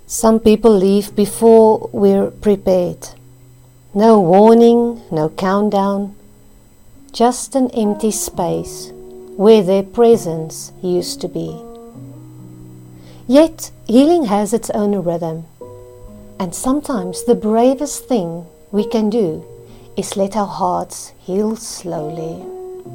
Some people leave before we're prepared. No warning, no countdown, just an empty space where their presence used to be. Yet healing has its own rhythm, and sometimes the bravest thing we can do is let our hearts heal slowly.